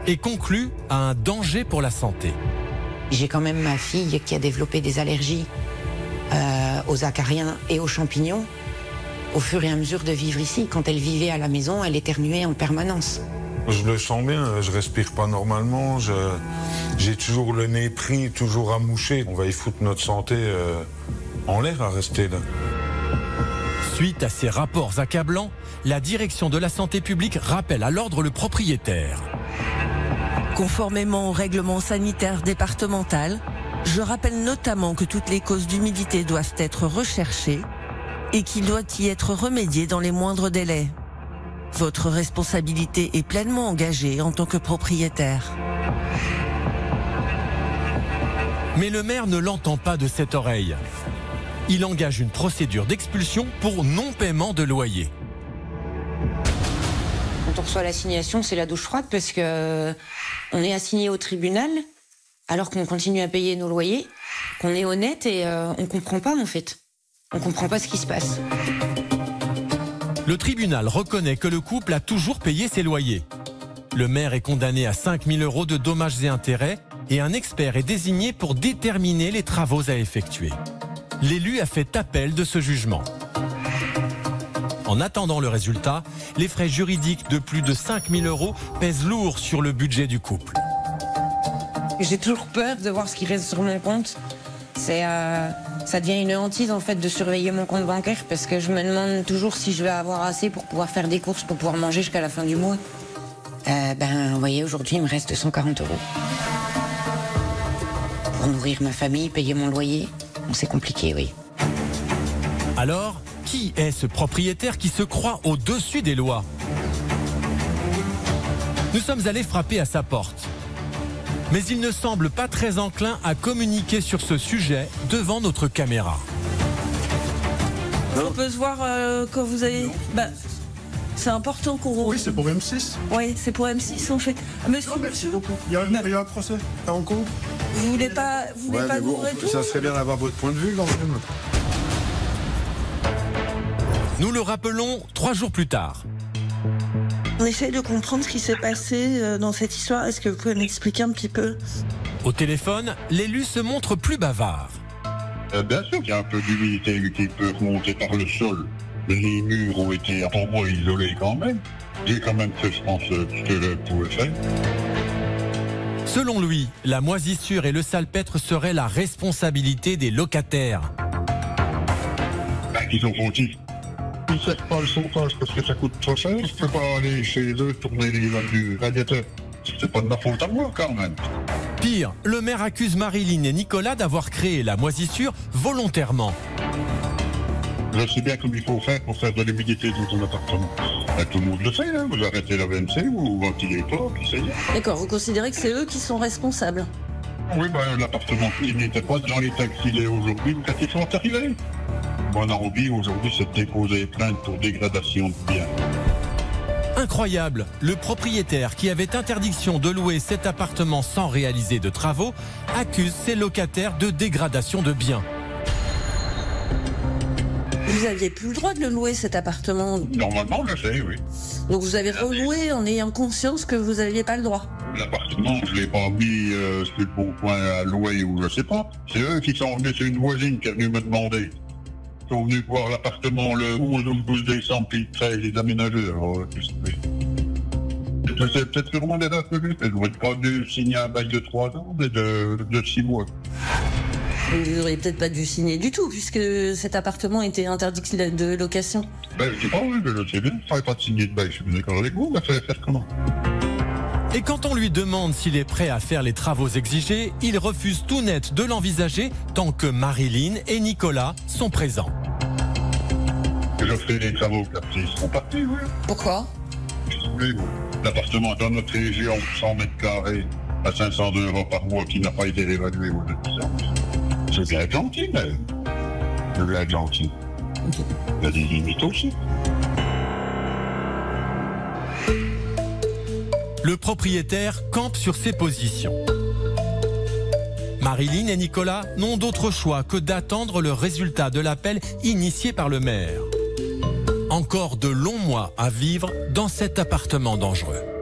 et conclut à un danger pour la santé. J'ai quand même ma fille qui a développé des allergies aux acariens et aux champignons. Au fur et à mesure de vivre ici, quand elle vivait à la maison, elle éternuait en permanence. Je le sens bien, je respire pas normalement, j'ai toujours le nez pris, toujours à moucher. On va y foutre notre santé en l'air à rester là. Suite à ces rapports accablants, la direction de la santé publique rappelle à l'ordre le propriétaire. Conformément au règlement sanitaire départemental, je rappelle notamment que toutes les causes d'humidité doivent être recherchées et qu'il doit y être remédié dans les moindres délais. Votre responsabilité est pleinement engagée en tant que propriétaire. Mais le maire ne l'entend pas de cette oreille. Il engage une procédure d'expulsion pour non-paiement de loyer. Quand on reçoit l'assignation, c'est la douche froide parce que on est assigné au tribunal alors qu'on continue à payer nos loyers, qu'on est honnête et on comprend pas en fait. On comprend pas ce qui se passe. Le tribunal reconnaît que le couple a toujours payé ses loyers. Le maire est condamné à 5 000 € de dommages et intérêts et un expert est désigné pour déterminer les travaux à effectuer. L'élu a fait appel de ce jugement. En attendant le résultat, les frais juridiques de plus de 5 000 € pèsent lourd sur le budget du couple. J'ai toujours peur de voir ce qui reste sur mon compte. Ça devient une hantise en fait de surveiller mon compte bancaire parce que je me demande toujours si je vais avoir assez pour pouvoir faire des courses, pour pouvoir manger jusqu'à la fin du mois. Vous voyez, aujourd'hui il me reste 140 €. Pour nourrir ma famille, payer mon loyer, c'est compliqué, oui. Alors, qui est ce propriétaire qui se croit au-dessus des lois ? Nous sommes allés frapper à sa porte. Mais il ne semble pas très enclin à communiquer sur ce sujet devant notre caméra. On peut se voir quand vous avez... c'est important qu'on... Oui, c'est pour M6. Oui, c'est pour M6 en fait. Monsieur, il y a un procès en cours. vous voulez pas nous répondre ? Ça serait bien d'avoir votre point de vue quand même. Nous le rappelons 3 jours plus tard. On essaie de comprendre ce qui s'est passé dans cette histoire. Est-ce que vous pouvez m'expliquer un petit peu ? Au téléphone, l'élu se montre plus bavard. Bien sûr qu'il y a un peu d'humidité qui peut remonter par le sol. Les murs ont été, pour moi, isolés quand même. J'ai quand même fait, je pense, ce que je pouvais faire. Selon lui, la moisissure et le salpêtre seraient la responsabilité des locataires. Qui sont fautifs. Ils ne servent pas le chauffage parce que ça coûte trop cher. Je ne peux pas aller chez eux tourner les vannes du radiateur. C'est pas de ma faute à moi quand même. Pire, le maire accuse Marilyn et Nicolas d'avoir créé la moisissure volontairement. Je sais bien comme il faut faire pour faire de l'humidité dans ton appartement. Tout le monde le sait, hein. Vous arrêtez la VMC, vous ventilez pas, puis c'est bien. D'accord, vous considérez que c'est eux qui sont responsables ? Oui, l'appartement, il n'était pas dans l'état qu'il est aujourd'hui quand ils sont arrivés. Mon envie aujourd'hui, c'est de déposer plainte pour dégradation de biens. Incroyable, le propriétaire qui avait interdiction de louer cet appartement sans réaliser de travaux accuse ses locataires de dégradation de biens. Vous aviez plus le droit de le louer cet appartement. Normalement, on le sait, oui. Donc vous avez reloué en ayant conscience que vous n'aviez pas le droit. L'appartement, je ne l'ai pas mis sur le bon coin à louer ou je sais pas. C'est eux qui sont venus, c'est une voisine qui est venue me demander. Ils sont venus voir l'appartement le 11 ou le 12 décembre, puis le 13, les aménageurs. C'est peut-être sûrement des dates prévues. Je ne dois pas dû signer un bail de 3 ans, mais de 6 mois. Vous n'auriez peut-être pas dû signer du tout, puisque cet appartement était interdit de location. Je ne sais pas, oui, mais je sais bien. Je ne ferais pas de signer de bail, je suis d'accord avec vous, mais ça va faire comment ? Et quand on lui demande s'il est prêt à faire les travaux exigés, il refuse tout net de l'envisager tant que Marilyn et Nicolas sont présents. Je ferai les travaux quand ils seront partis, oui. Pourquoi ? L'appartement dans notre région, 100 mètres carrés, à 500 € par mois, qui n'a pas été évalué au c'est bien gentil, mais c'est bien gentil. Il y a des limites aussi. Le propriétaire campe sur ses positions. Marilyn et Nicolas n'ont d'autre choix que d'attendre le résultat de l'appel initié par le maire. Encore de longs mois à vivre dans cet appartement dangereux.